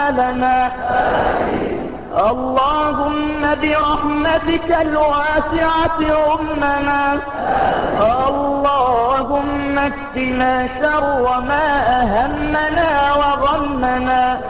أحوالنا. اللهم برحمتك الواسعة أمنا. اللهم اكفنا شر ما أهمنا وغمنا.